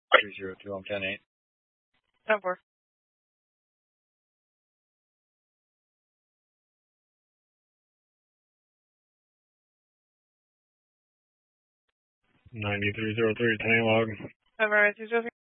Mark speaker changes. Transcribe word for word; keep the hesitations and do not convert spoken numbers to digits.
Speaker 1: three zero two, I'm ten eight.
Speaker 2: ten four.
Speaker 1: ninety-three zero three, Tanny log.
Speaker 2: Alright, two zero three.